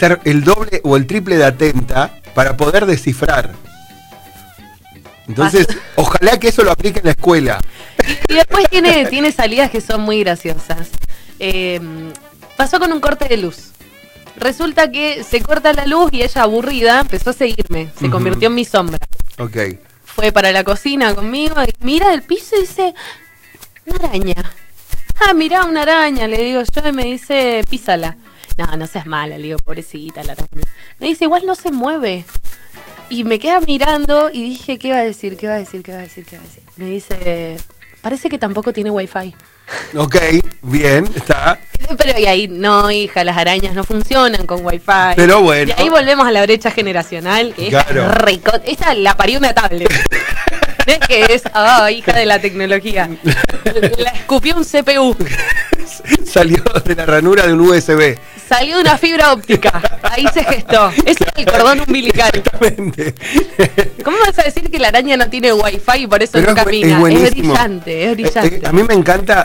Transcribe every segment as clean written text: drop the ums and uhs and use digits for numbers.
estar el doble o el triple de atenta para poder descifrar. Entonces, ojalá que eso lo aplique en la escuela. Y después tiene salidas que son muy graciosas. Pasó con un corte de luz. Resulta que se corta la luz y ella, aburrida, empezó a seguirme. Se convirtió en mi sombra. Ok. Fue para la cocina conmigo y mira el piso y dice, una araña. Ah, mirá, una araña, le digo yo, y me dice, písala. No, no seas mala, le digo, pobrecita la araña. Me dice, igual no se mueve. Y me queda mirando y dije, ¿qué va a decir? ¿Qué va a decir? ¿Qué va a decir? ¿Qué va a decir? Me dice, parece que tampoco tiene wifi. Ok, bien, está. Pero y ahí, no, hija, las arañas no funcionan con wifi. Pero bueno. Y ahí volvemos a la brecha generacional, que claro. Esta la parió una tablet. ¿Ves que es? Hija de la tecnología. La escupió un CPU. Salió de la ranura de un USB. Salió de una fibra óptica. Ahí se gestó. Ese es el cordón umbilical. Exactamente. ¿Cómo vas a decir que la araña no tiene wifi y por eso no camina? Es brillante, es brillante. A mí me encanta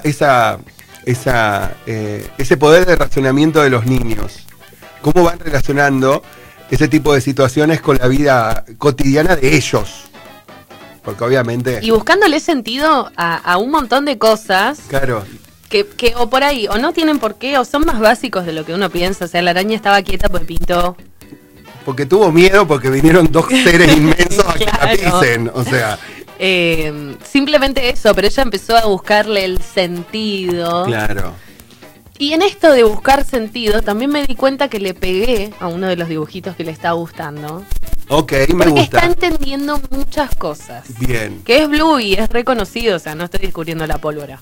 ese poder de razonamiento de los niños. Cómo van relacionando ese tipo de situaciones con la vida cotidiana de ellos. Porque obviamente... Y buscándole sentido a un montón de cosas. Claro. Que o por ahí, o no tienen por qué, o son más básicos de lo que uno piensa. O sea, la araña estaba quieta porque pintó. Porque tuvo miedo, porque vinieron dos seres inmensos a que la pisen. O sea... simplemente eso, pero ella empezó a buscarle el sentido. Claro. Y en esto de buscar sentido, también me di cuenta que le pegué a uno de los dibujitos que le está gustando. Ok, me porque gusta. Está entendiendo muchas cosas. Bien. Que es Bluey, es reconocido, o sea, no estoy descubriendo la pólvora.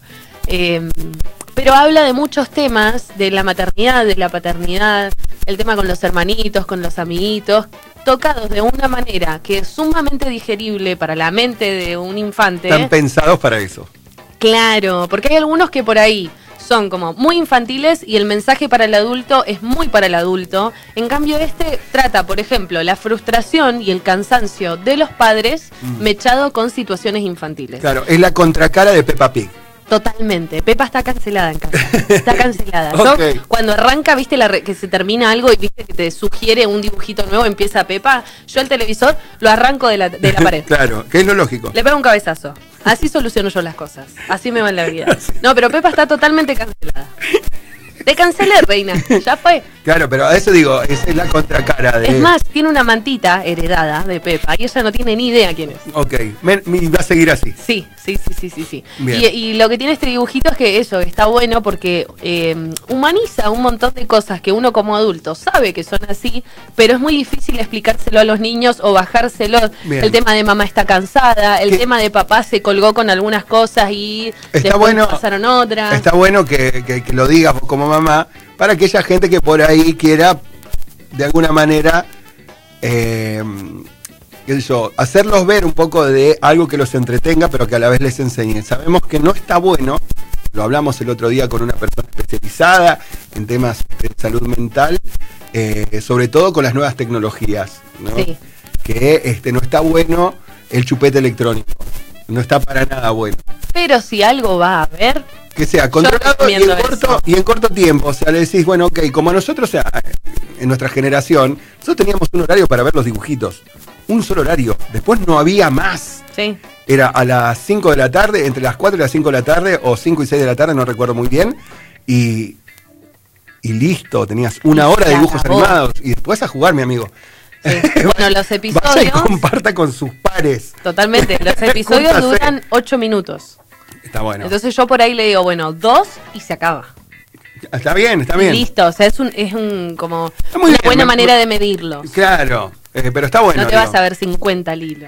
Pero habla de muchos temas, de la maternidad, de la paternidad, el tema con los hermanitos, con los amiguitos, tocados de una manera que es sumamente digerible para la mente de un infante. Están pensados para eso. Claro, porque hay algunos que por ahí son como muy infantiles y el mensaje para el adulto es muy para el adulto. En cambio este trata, por ejemplo, la frustración y el cansancio de los padres mechado con situaciones infantiles. Claro, es la contracara de Peppa Pig. Totalmente. Pepa está cancelada en casa. Está cancelada. Okay. Yo, cuando arranca, viste que se termina algo y viste que te sugiere un dibujito nuevo, empieza Pepa, yo el televisor lo arranco de la pared. Claro, que es lo lógico. Le pego un cabezazo. Así soluciono yo las cosas. Así me va en la vida. No, pero Pepa está totalmente cancelada. Te cancelé, reina. Ya fue. Claro, pero a eso digo, esa es la contracara de... Es más, tiene una mantita heredada de Pepa y ella no tiene ni idea quién es. Ok, va a seguir así. Sí. Bien. Y lo que tiene este dibujito es que eso está bueno porque humaniza un montón de cosas que uno como adulto sabe que son así, pero es muy difícil explicárselo a los niños o bajárselo. Bien. El tema de mamá está cansada, el tema de papá se colgó con algunas cosas y después pasaron otras. Está bueno que lo digas como mamá, para aquella gente que por ahí quiera de alguna manera hacerlos ver un poco de algo que los entretenga, pero que a la vez les enseñe. Sabemos que no está bueno, lo hablamos el otro día con una persona especializada en temas de salud mental, sobre todo con las nuevas tecnologías, ¿no? Sí. Que no está bueno el chupete electrónico, no está para nada bueno. Pero si algo va a haber, que sea controlado y en corto tiempo. O sea, le decís, bueno, ok, como nosotros, o sea, en nuestra generación, nosotros teníamos un horario para ver los dibujitos. Un solo horario. Después no había más. Sí. Era a las 5 de la tarde, entre las 4 y las 5 de la tarde, o 5 y 6 de la tarde, no recuerdo muy bien. Y listo, tenías una hora de dibujos animados. Y después a jugar, mi amigo. Sí. Bueno, los episodios... Vaya y comparta con sus pares. Totalmente. Los episodios duran 8 minutos. Está bueno. Entonces yo por ahí le digo, bueno, 2 y se acaba. Está bien, está bien. Listo, o sea, es como una buena manera de medirlos. Claro, pero está bueno. No te vas a ver 50 al hilo.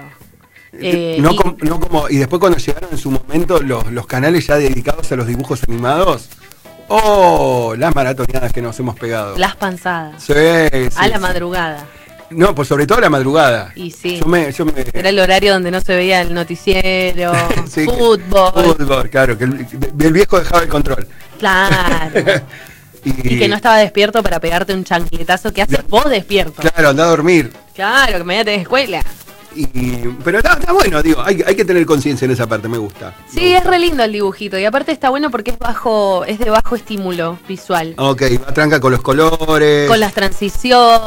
Y después cuando llegaron en su momento los canales ya dedicados a los dibujos animados, las maratoneadas que nos hemos pegado. Las panzadas. Sí, a la madrugada. No, pues sobre todo a la madrugada. Y sí. Era el horario donde no se veía el noticiero, sí, fútbol. Claro, que el viejo dejaba el control. Claro. y que no estaba despierto para pegarte un chancletazo que haces vos despierto. Claro, anda a dormir. Claro, que mañana tenés escuela. Pero está bueno, digo, hay que tener conciencia en esa parte, me gusta. Sí, es re lindo el dibujito. Y aparte está bueno porque es de bajo estímulo visual. Ok, va tranca con los colores. Con las transiciones.